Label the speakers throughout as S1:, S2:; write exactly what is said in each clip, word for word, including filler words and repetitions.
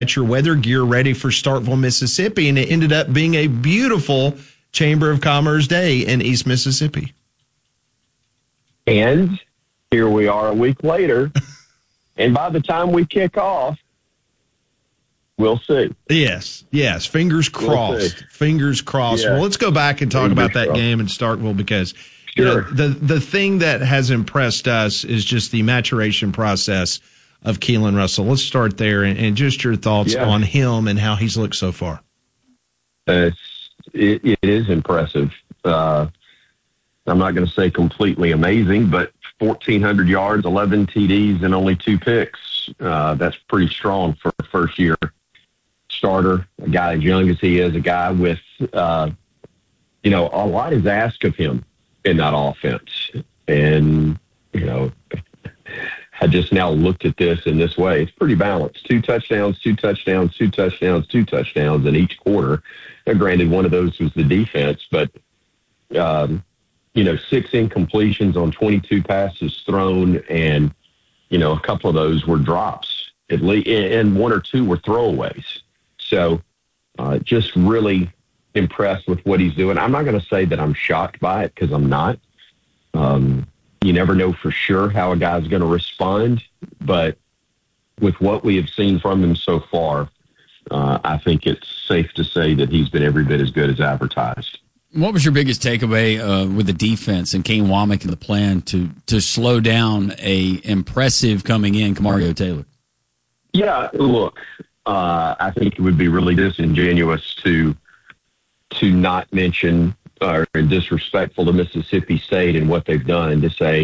S1: your weather gear ready for Starkville, Mississippi, and it ended up being a beautiful Chamber of Commerce day in East Mississippi.
S2: And here we are a week later, and by the time we kick off, we'll see.
S1: Yes, yes. Fingers crossed. We'll Fingers crossed. Yeah. Well, let's go back and talk Fingers about that crossed. game in Starkville because sure. you know, the, the thing that has impressed us is just the maturation process of Keelan Russell. Let's start there and, and just your thoughts yeah. on him and how he's looked so far.
S2: Uh, it, it is impressive. Uh, I'm not going to say completely amazing, but fourteen hundred yards, eleven T Ds, and only two picks. Uh, that's pretty strong for a first-year starter, a guy as young as he is, a guy with, uh, you know, a lot is asked of him in that offense. And, you know, I just now looked at this in this way. It's pretty balanced. Two touchdowns, two touchdowns, two touchdowns, two touchdowns in each quarter. Now, granted, one of those was the defense, but, um, you know, six incompletions on twenty-two passes thrown, and, you know, a couple of those were drops, at least, and one or two were throwaways. So uh, just really impressed with what he's doing. I'm not going to say that I'm shocked by it because I'm not. Um You never know for sure how a guy's going to respond, but with what we have seen from him so far, uh, I think it's safe to say that he's been every bit as good as advertised.
S3: What was your biggest takeaway uh, with the defense and Kane Womack and the plan to to slow down a impressive coming in Kamario Taylor?
S2: Yeah, look, uh, I think it would be really disingenuous to to not mention or disrespectful to Mississippi State and what they've done to say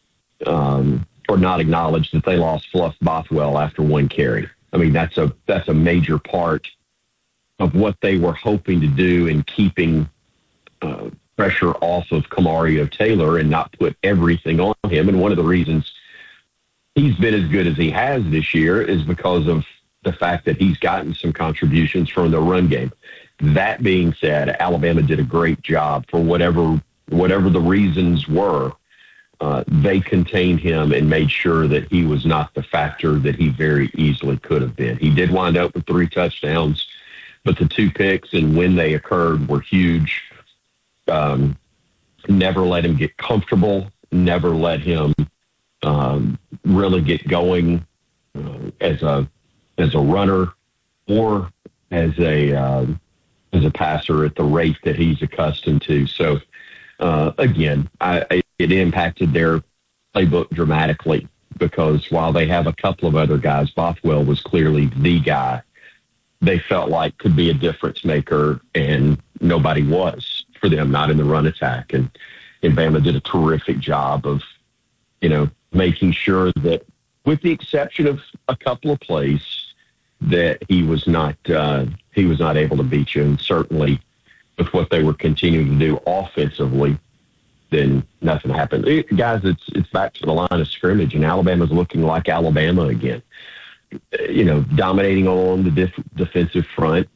S2: um, or not acknowledge that they lost Fluff Bothwell after one carry. I mean, that's a that's a major part of what they were hoping to do in keeping uh, pressure off of Kamario Taylor and not put everything on him. And one of the reasons he's been as good as he has this year is because of the fact that he's gotten some contributions from the run game. That being said, Alabama did a great job for whatever whatever the reasons were. Uh, they contained him and made sure that he was not the factor that he very easily could have been. He did wind up with three touchdowns, but the two picks and when they occurred were huge. Um, never let him get comfortable, never let him um, really get going uh, as a as a runner or as a uh, as a passer at the rate that he's accustomed to. So, uh, again, I, it impacted their playbook dramatically because while they have a couple of other guys, Bothwell was clearly the guy they felt like could be a difference maker, and nobody was for them, not in the run attack. And, and Bama did a terrific job of, you know, making sure that with the exception of a couple of plays, that he was not uh, he was not able to beat you. And certainly with what they were continuing to do offensively, then nothing happened. It, guys, it's it's back to the line of scrimmage, and Alabama's looking like Alabama again. You know, dominating on the def- defensive front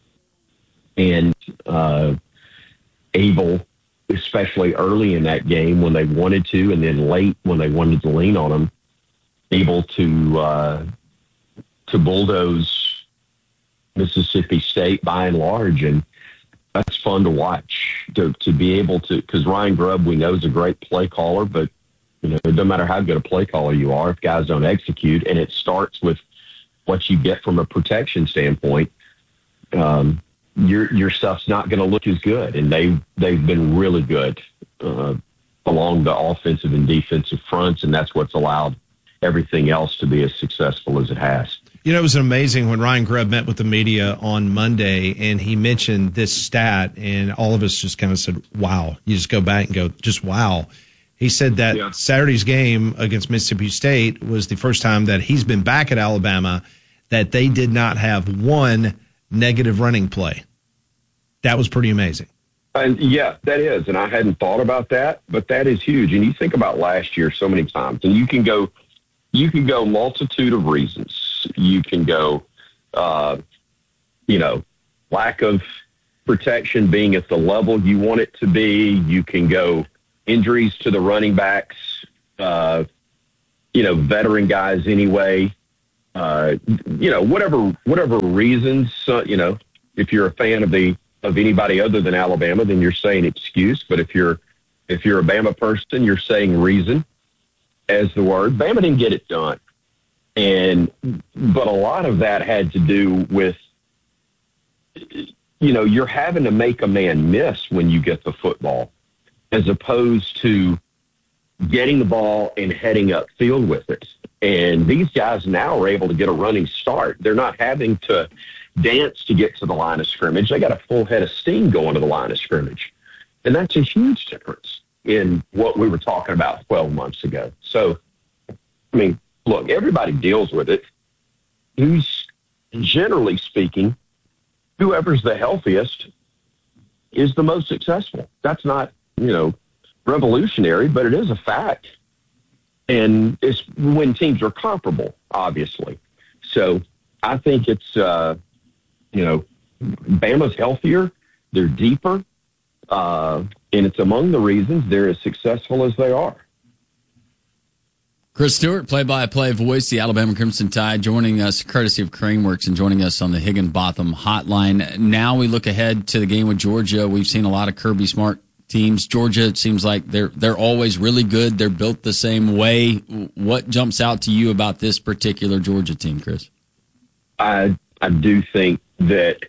S2: and uh, able, especially early in that game when they wanted to, and then late when they wanted to lean on them, able to uh, to bulldoze Mississippi State by and large, and that's fun to watch. To to be able to, because Ryan Grubb we know is a great play caller, but you know it doesn't matter how good a play caller you are if guys don't execute, and it starts with what you get from a protection standpoint. Um, your your stuff's not going to look as good, and they they've been really good uh, along the offensive and defensive fronts, and that's what's allowed everything else to be as successful as it has.
S1: You know, it was amazing when Ryan Grubb met with the media on Monday, and he mentioned this stat, and all of us just kind of said, wow. You just go back and go, just wow. He said that yeah. Saturday's game against Mississippi State was the first time that he's been back at Alabama that they did not have one negative running play. That was pretty amazing.
S2: And yeah, that is. And I hadn't thought about that, but that is huge. And you think about last year so many times, and you can go, you can go multitude of reasons. You can go, uh, you know, lack of protection being at the level you want it to be. You can go injuries to the running backs, uh, you know, veteran guys anyway, uh, you know, whatever whatever reasons, uh, you know, if you're a fan of the of anybody other than Alabama, then you're saying excuse. But if you're if you're a Bama person, you're saying reason as the word. Bama didn't get it done, and but a lot of that had to do with, you know, you're having to make a man miss when you get the football, as opposed to getting the ball and heading upfield with it. And these guys now are able to get a running start. They're not having to dance to get to the line of scrimmage. They got a full head of steam going to the line of scrimmage. And that's a huge difference in what we were talking about twelve months ago. So, I mean, look, everybody deals with it. Who's, generally speaking, whoever's the healthiest is the most successful. That's not, you know, revolutionary, but it is a fact. And it's when teams are comparable, obviously. So I think it's, uh, you know, Bama's healthier, they're deeper, uh, and it's among the reasons they're as successful as they are.
S3: Chris Stewart, play-by-play voice, the Alabama Crimson Tide, joining us courtesy of Craneworks and joining us on the Higginbotham hotline. Now we look ahead to the game with Georgia. We've seen a lot of Kirby Smart teams. Georgia, it seems like they're they're always really good. They're built the same way. What jumps out to you about this particular Georgia team, Chris?
S2: I I do think that,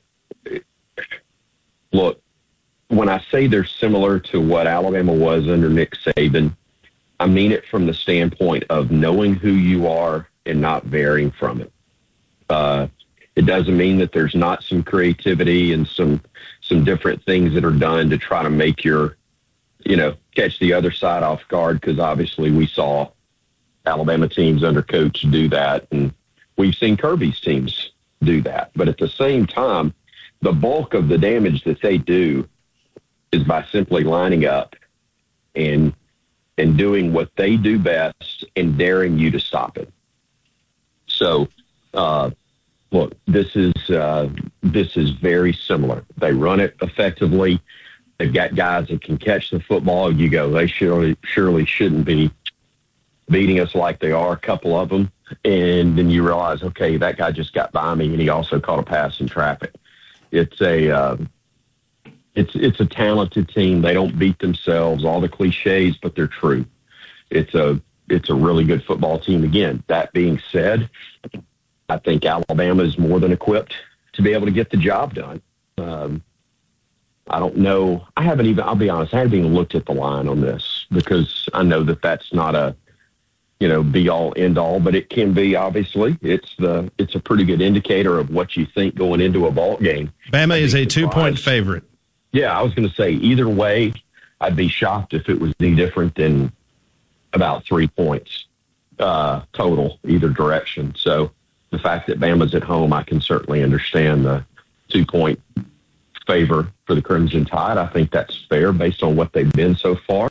S2: look, when I say they're similar to what Alabama was under Nick Saban, I mean it from the standpoint of knowing who you are and not varying from it. Uh, it doesn't mean that there's not some creativity and some some different things that are done to try to make your, you know, catch the other side off guard, because obviously we saw Alabama teams under coach do that, and we've seen Kirby's teams do that. But at the same time, the bulk of the damage that they do is by simply lining up and and doing what they do best and daring you to stop it. So, uh, look, this is uh, this is very similar. They run it effectively. They've got guys that can catch the football. You go, they surely surely shouldn't be beating us like they are, a couple of them. And then you realize, okay, that guy just got by me, and he also caught a pass in traffic. It's a uh, it's it's a talented team. They don't beat themselves. All the cliches, but they're true. It's a it's a really good football team. Again, that being said, I think Alabama is more than equipped to be able to get the job done. Um, I don't know. I haven't even, I'll be honest, I haven't even looked at the line on this, because I know that that's not a, you know, be all end all, but it can be, obviously. It's the, it's a pretty good indicator of what you think going into a ball game.
S1: Bama is a two point favorite.
S2: Yeah, I was going to say either way, I'd be shocked if it was any different than about three points uh, total, either direction. So the fact that Bama's at home, I can certainly understand the two-point favor for the Crimson Tide. I think that's fair based on what they've been so far.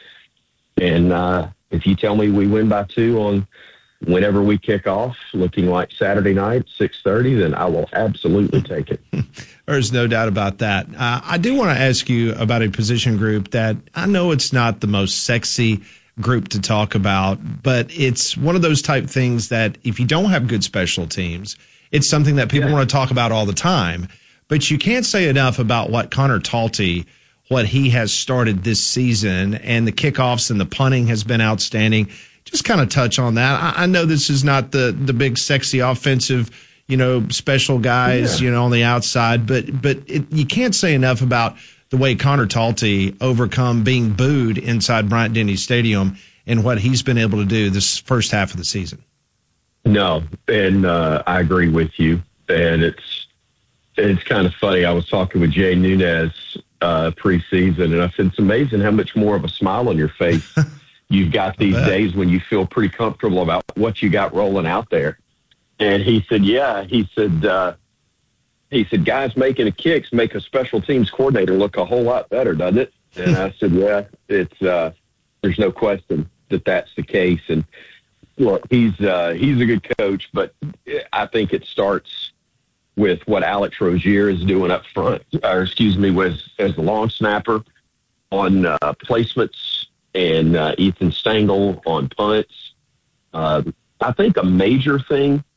S2: And uh, if you tell me we win by two on whenever we kick off, looking like Saturday night, six thirty, then I will absolutely take it.
S1: There's no doubt about that. Uh, I do want to ask you about a position group that I know it's not the most sexy group to talk about, but it's one of those type things that if you don't have good special teams, it's something that people yeah. want to talk about all the time. But you can't say enough about what Connor Talty, what he has started this season, and the kickoffs and the punting has been outstanding. Just kind of touch on that. I, I know this is not the the big sexy offensive, you know, special guys, yeah. you know, on the outside, but but it, you can't say enough about the way Connor Talty overcome being booed inside Bryant-Denny Stadium and what he's been able to do this first half of the season.
S2: No, and uh, I agree with you. And it's it's kind of funny. I was talking with Jay Nunez uh, preseason, and I said, it's amazing how much more of a smile on your face you've got these days when you feel pretty comfortable about what you got rolling out there. And he said, yeah, he said, uh, he said, guys making a kicks make a special teams coordinator look a whole lot better, doesn't it? And I said, yeah, it's, uh, there's no question that that's the case. And look, he's, uh, he's a good coach, but I think it starts with what Alex Rozier is doing up front, or excuse me, was as the long snapper on uh, placements, and uh, Ethan Stengel on punts. Uh, I think a major thing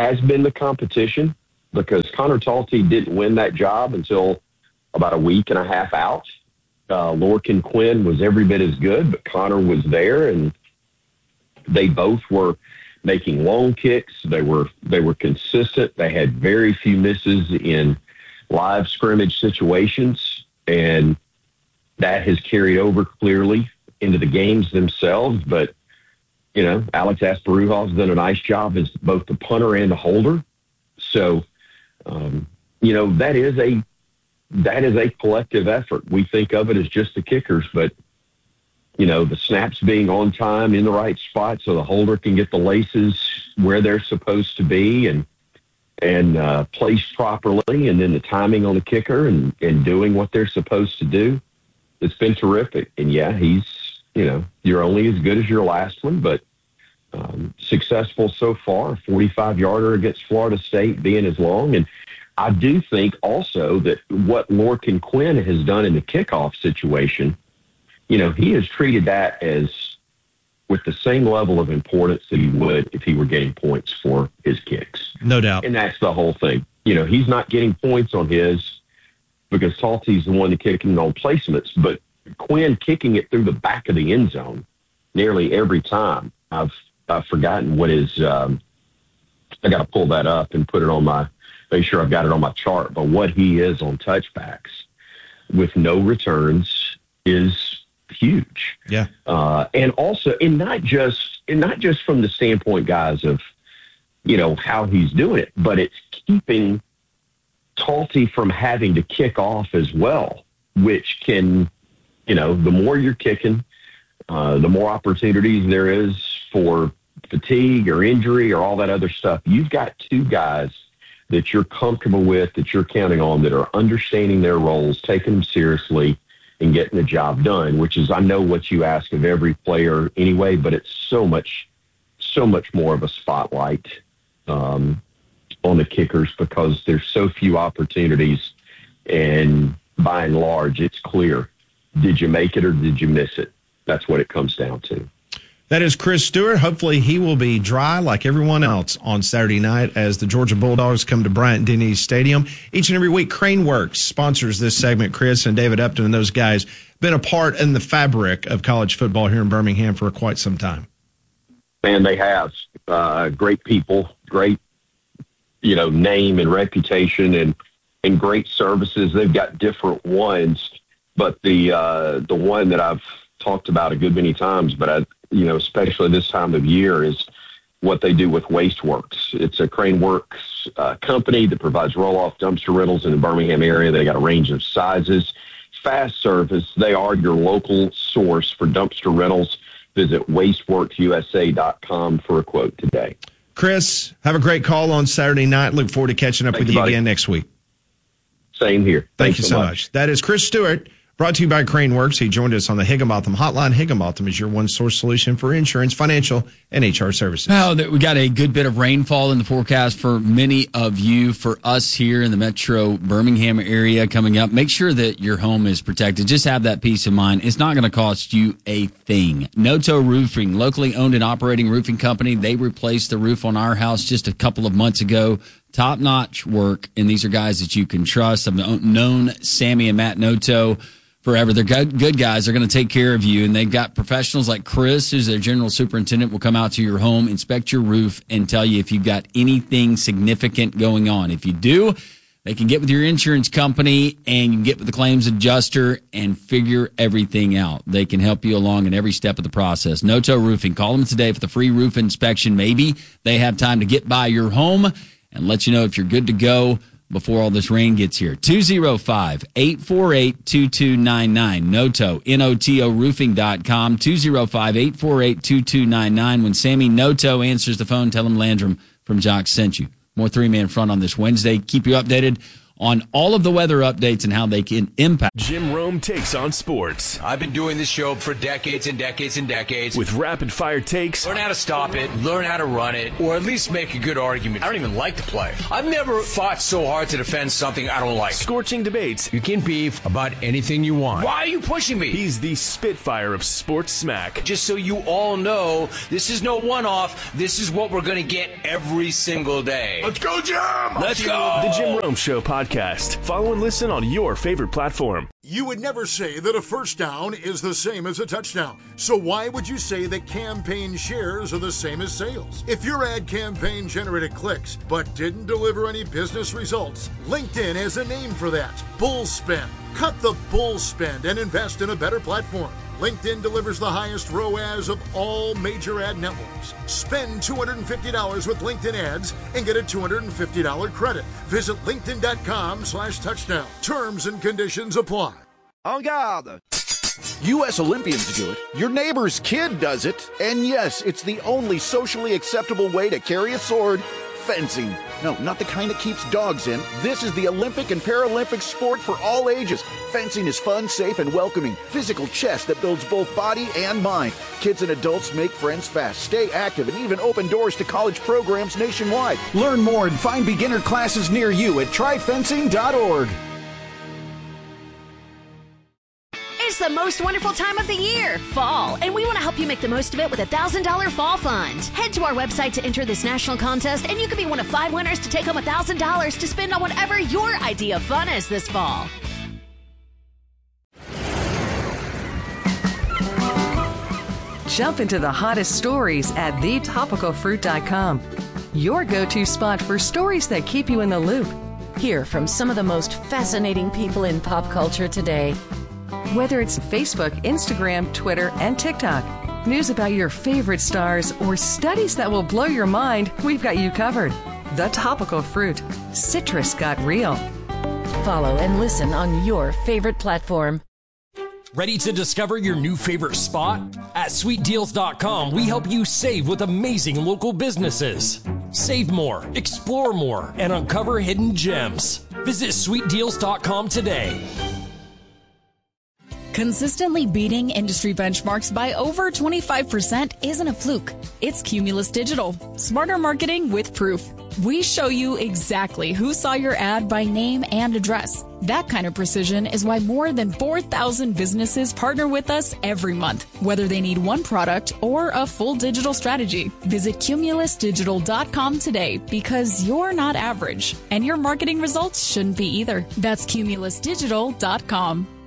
S2: has been the competition, because Connor Talty didn't win that job until about a week and a half out. Uh, Lorcan Quinn was every bit as good, but Connor was there, and they both were making long kicks. They were they were consistent. They had very few misses in live scrimmage situations, and that has carried over clearly into the games themselves. But, you know, Alex Asparuha has done a nice job as both the punter and the holder. So, um, you know, that is a that is a collective effort. We think of it as just the kickers, but, you know, the snaps being on time in the right spot so the holder can get the laces where they're supposed to be and and uh, placed properly, and then the timing on the kicker and, and doing what they're supposed to do. It's been terrific. And, yeah, he's, you know, you're only as good as your last one, but um, successful so far, forty-five-yarder against Florida State being as long. And I do think also that what Lorcan Quinn has done in the kickoff situation, you know, he has treated that as with the same level of importance that he would if he were getting points for his kicks.
S1: No doubt.
S2: And that's the whole thing. You know, he's not getting points on his because Talty's the one that kicking on placements, but Quinn kicking it through the back of the end zone nearly every time. I've I've forgotten what his um, I got to pull that up and put it on my make sure I've got it on my chart. But what he is on touchbacks with no returns is huge.
S1: Yeah.
S2: Uh, and also, and not just, and not just from the standpoint, guys, of, you know, how he's doing it, but it's keeping Talty from having to kick off as well, which can, you know, the more you're kicking, uh, the more opportunities there is for fatigue or injury or all that other stuff. You've got two guys that you're comfortable with, that you're counting on, that are understanding their roles, taking them seriously, and getting the job done, which is, I know what you ask of every player anyway, but it's so much, so much more of a spotlight um, on the kickers because there's so few opportunities. And by and large, it's clear. Did you make it or did you miss it? That's what it comes down to.
S1: That is Chris Stewart. Hopefully he will be dry like everyone else on Saturday night as the Georgia Bulldogs come to Bryant-Denny Stadium. Each and every week, Craneworks sponsors this segment. Chris and David Upton and those guys been a part in the fabric of college football here in Birmingham for quite some time.
S2: And they have uh, great people, great, you know, name and reputation, and, and great services. They've got different ones, but the uh, the one that I've talked about a good many times, but I, you know, especially this time of year, is what they do with Wasteworks. It's a Craneworks uh, company that provides roll-off dumpster rentals in the Birmingham area. They got a range of sizes, fast service. They are your local source for dumpster rentals. Visit wasteworks u s a dot com for a quote today.
S1: Chris, have a great call on Saturday night. Look forward to catching up
S2: Thank
S1: with
S2: you,
S1: you
S2: buddy.
S1: again next week.
S2: Same here.
S1: Thank
S2: Thanks
S1: you so much. much. That is Chris Stewart, brought to you by Craneworks. He joined us on the Higginbotham Hotline. Higginbotham is your one-source solution for insurance, financial, and H R services.
S3: Well, we got a good bit of rainfall in the forecast for many of you. For us here in the metro Birmingham area coming up, make sure that your home is protected. Just have that peace of mind. It's not going to cost you a thing. Noto Roofing, locally owned and operating roofing company. They replaced the roof on our house just a couple of months ago. Top-notch work, and these are guys that you can trust. I've known Sammy and Matt Noto forever. They're good, good guys. They're going to take care of you, and they've got professionals like Chris, who's their general superintendent, will come out to your home, inspect your roof, and tell you if you've got anything significant going on. If you do, they can get with your insurance company, and you can get with the claims adjuster and figure everything out. They can help you along in every step of the process. Noto Roofing. Call them today for the free roof inspection. Maybe they have time to get by your home and let you know if you're good to go before all this rain gets here. two oh five, eight four eight, two two nine nine. Noto, N O T O roofing dot com, two oh five, eight four eight, two two nine nine. When Sammy Noto answers the phone, tell him Landrum from Jock sent you. More three-man front on this Wednesday. Keep you updated on all of the weather updates and how they can impact.
S4: Jim Rome takes on sports.
S5: I've been doing this show for decades and decades and decades.
S4: With rapid fire takes.
S5: Learn how to stop it, learn how to run it, or at least make a good argument. I don't even like to play. I've never fought so hard to defend something I don't like.
S4: Scorching debates.
S5: You can beef about anything you want. Why are you pushing me?
S4: He's the Spitfire of sports smack.
S5: Just so you all know, this is no one-off. This is what we're going to get every single day.
S4: Let's go, Jim!
S5: Let's go!
S4: The Jim Rome Show podcast. Follow and listen on your favorite platform.
S6: You would never say that a first down is the same as a touchdown. So why would you say that campaign shares are the same as sales? If your ad campaign generated clicks but didn't deliver any business results, LinkedIn has a name for that. Bull spend. Cut the bull spend and invest in a better platform. LinkedIn delivers the highest R O A S of all major ad networks. Spend two hundred fifty dollars with LinkedIn ads and get a two hundred fifty dollars credit. Visit linkedin.com slash touchdown. Terms and conditions apply.
S7: En garde! U S Olympians do it. Your neighbor's kid does it. And yes, it's the only socially acceptable way to carry a sword. Fencing. No, not the kind that keeps dogs in. This is the Olympic and Paralympic sport for all ages. Fencing is fun, safe, and welcoming. Physical chess that builds both body and mind. Kids and adults make friends fast, stay active, and even open doors to college programs nationwide. Learn more and find beginner classes near you at try fencing dot org.
S8: It's the most wonderful time of the year, fall, and we want to help you make the most of it with a one thousand dollars Fall Fund. Head to our website to enter this national contest, and you could be one of five winners to take home one thousand dollars to spend on whatever your idea of fun is this fall.
S9: Jump into the hottest stories at the topical fruit dot com. Your go-to spot for stories that keep you in the loop.
S8: Hear from some of the most fascinating people in pop culture today.
S9: Whether it's Facebook, Instagram, Twitter, and TikTok, news about your favorite stars, or studies that will blow your mind, we've got you covered. The Topical Fruit. Citrus got real.
S8: Follow and listen on your favorite platform.
S10: Ready to discover your new favorite spot? At sweet deals dot com, we help you save with amazing local businesses. Save more, explore more, and uncover hidden gems. Visit sweet deals dot com today.
S11: Consistently beating industry benchmarks by over twenty-five percent isn't a fluke. It's Cumulus Digital. Smarter marketing with proof. We show you exactly who saw your ad by name and address. That kind of precision is why more than four thousand businesses partner with us every month, whether they need one product or a full digital strategy. Visit cumulus digital dot com today, because you're not average, and your marketing results shouldn't be either. That's cumulus digital dot com.